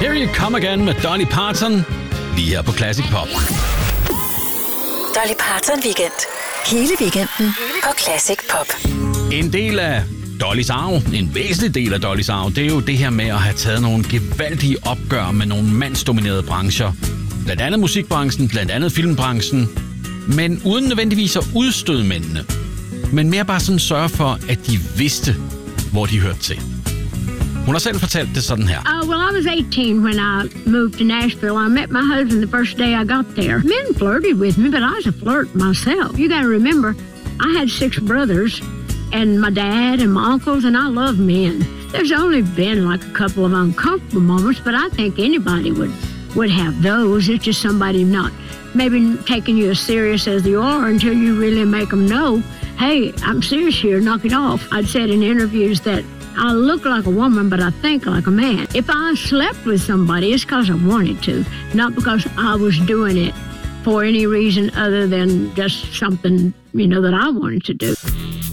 Here You Come Again med Dolly Parton, lige her på Classic Pop. Dolly Parton Weekend. Hele weekenden på Classic Pop. En del af Dollys arv, en væsentlig del af Dollys arv, det er jo det her med at have taget nogle gevaldige opgør med nogle mandsdominerede brancher. Blandt andet musikbranchen, blandt andet filmbranchen, men uden nødvendigvis at udstøde mændene. Men mere bare sådan sørge for, at de vidste, hvor de hørte til. Hun har selv fortalt det sådan her. Well, I was 18 when I moved to Nashville. I met my husband the first day I got there. Men flirted with me, but I was a flirt myself. You got to remember, I had 6 brothers, and my dad and my uncles, and I love men. There's only been like a couple of uncomfortable moments, but I think anybody would have those. It's just somebody not maybe taking you as serious as you are until you really make them know, hey, I'm serious here, knock it off. I'd said in interviews that I look like a woman, but I think like a man. If I slept with somebody, it's because I wanted to, not because I was doing it for any reason other than just something, that I wanted to do.